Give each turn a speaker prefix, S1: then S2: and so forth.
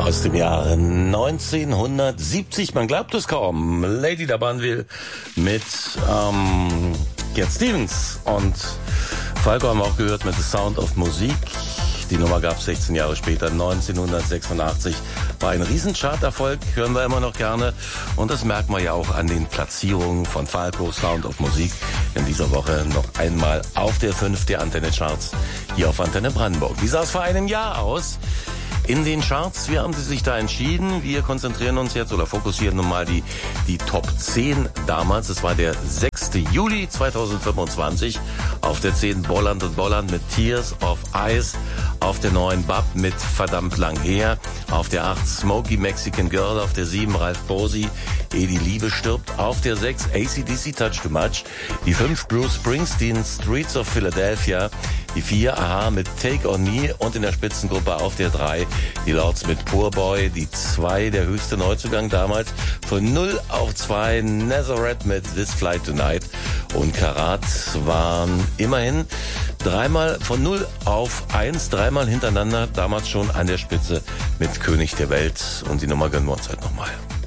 S1: aus dem Jahre 1970. Man glaubt es kaum. Lady da Banville mit Cat Stevens und Falco haben wir auch gehört mit The Sound of Music. Die Nummer gab es 16 Jahre später, 1986. War ein Riesencharterfolg, hören wir immer noch gerne. Und das merkt man ja auch an den Platzierungen von Falco, Sound of Music. In dieser Woche noch einmal auf der 5 der Antenne Charts hier auf Antenne Brandenburg. Wie sah es vor einem Jahr aus? In den Charts, wie haben Sie sich da entschieden? Wir konzentrieren uns jetzt oder fokussieren nun mal die Top 10 damals. Es war der 6. Juli 2025. Auf der 10 Bolland und Bolland mit Tears of Ice. Auf der 9 Bab mit Verdammt lang her. Auf der 8 Smokey Mexican Girl. Auf der 7 Ralph Bosi, Ehe die Liebe stirbt. Auf der 6 AC/DC Touch Too Much. Die 5 Bruce Springsteen Streets of Philadelphia. Die 4 Aha mit Take On Me und in der Spitzengruppe auf der 3 die Lords mit Poor Boy. Die 2 der höchste Neuzugang damals. Von 0 auf 2 Nazareth mit This Flight Tonight. Und Karat waren immerhin dreimal von 0 auf 1, dreimal hintereinander damals schon an der Spitze mit König der Welt. Und die Nummer gönnen wir uns halt nochmal.